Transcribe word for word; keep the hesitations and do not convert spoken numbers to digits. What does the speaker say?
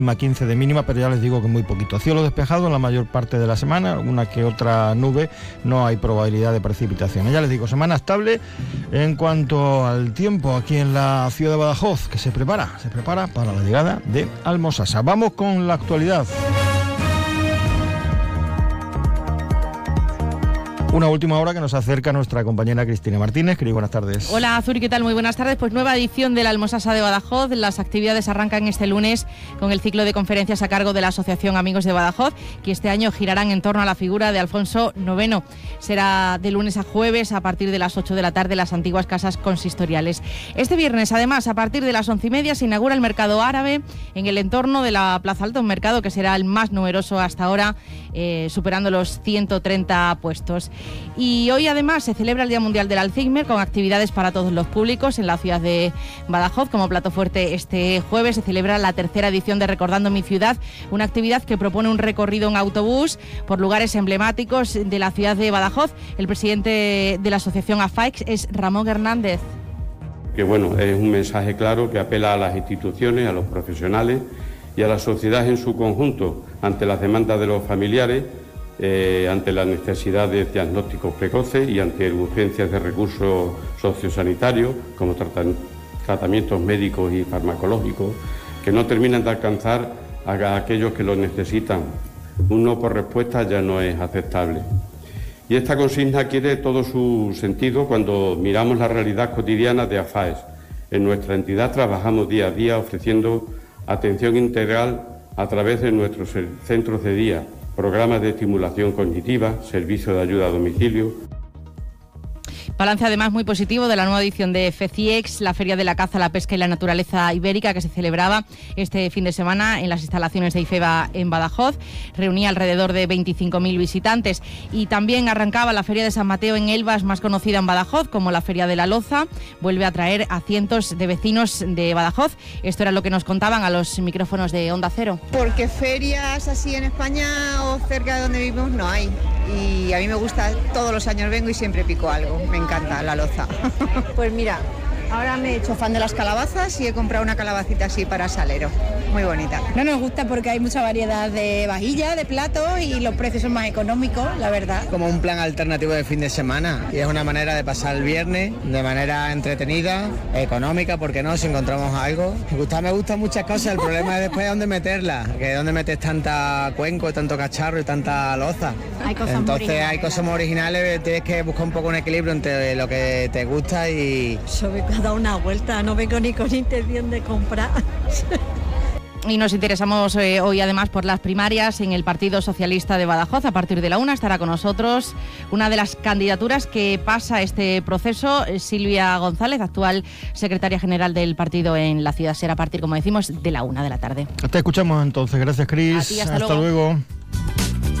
quince de mínima, pero ya les digo que muy poquito. Cielo despejado en la mayor parte de la semana, alguna que otra nube, no hay probabilidad de precipitaciones. Ya les digo, semana estable en cuanto al tiempo aquí en la ciudad de Badajoz, que se prepara, se prepara para la llegada de Almosasa. Vamos con la actualidad. Una última hora que nos acerca nuestra compañera Cristina Martínez. Cris, buenas tardes. Hola, Azuri, ¿qué tal? Muy buenas tardes. Pues nueva edición de la Almosasa de Badajoz. Las actividades arrancan este lunes con el ciclo de conferencias a cargo de la Asociación Amigos de Badajoz, que este año girarán en torno a la figura de Alfonso noveno. Será de lunes a jueves a partir de las ocho de la tarde en las antiguas casas consistoriales. Este viernes, además, a partir de las once y media, se inaugura el mercado árabe en el entorno de la Plaza Alta, un mercado que será el más numeroso hasta ahora, eh, superando los ciento treinta puestos. Y hoy además se celebra el Día Mundial del Alzheimer con actividades para todos los públicos en la ciudad de Badajoz. Como plato fuerte, este jueves se celebra la tercera edición de Recordando mi Ciudad, una actividad que propone un recorrido en autobús por lugares emblemáticos de la ciudad de Badajoz. El presidente de la asociación A F A I C es Ramón Hernández. Que bueno, es un mensaje claro que apela a las instituciones, a los profesionales y a la sociedad en su conjunto ante las demandas de los familiares, Eh, ante la necesidad de diagnósticos precoces y ante urgencias de recursos sociosanitarios como tratam- tratamientos médicos y farmacológicos que no terminan de alcanzar a, a aquellos que los necesitan. Un no por respuesta ya no es aceptable. Y esta consigna adquiere todo su sentido cuando miramos la realidad cotidiana de A F A E S. En nuestra entidad trabajamos día a día ofreciendo atención integral a través de nuestros centros de día, programas de estimulación cognitiva, servicio de ayuda a domicilio. Balance además muy positivo de la nueva edición de FECIEX, la Feria de la Caza, la Pesca y la Naturaleza Ibérica, que se celebraba este fin de semana en las instalaciones de IFEBA en Badajoz. Reunía alrededor de veinticinco mil visitantes. Y también arrancaba la Feria de San Mateo en Elvas, más conocida en Badajoz como la Feria de la Loza. Vuelve a traer a cientos de vecinos de Badajoz. Esto era lo que nos contaban a los micrófonos de Onda Cero. Porque ferias así en España o cerca de donde vivimos no hay. Y a mí me gusta, todos los años vengo y siempre pico algo. Me encanta la loza. Pues mira, ahora me he hecho fan de las calabazas y he comprado una calabacita así para salero. Muy bonita. No nos gusta porque hay mucha variedad de vajillas, de platos y los precios son más económicos, la verdad. Como un plan alternativo de fin de semana y es una manera de pasar el viernes de manera entretenida, económica, porque no, si encontramos algo. Me gusta, me gustan muchas cosas, el problema es después dónde meterlas, que dónde metes tanta cuenco, tanto cacharro y tanta loza. Hay cosas Entonces muy hay cosas muy originales, tienes que buscar un poco un equilibrio entre lo que te gusta y... Yo vengo a dar una vuelta, no vengo ni con intención de comprar. Y nos interesamos eh, hoy además por las primarias en el Partido Socialista de Badajoz. A partir de la una estará con nosotros una de las candidaturas que pasa este proceso, Silvia González, actual secretaria general del partido en la ciudad. Será a partir, como decimos, de la una de la tarde. Te escuchamos entonces. Gracias, Cris. A ti, hasta hasta luego. luego.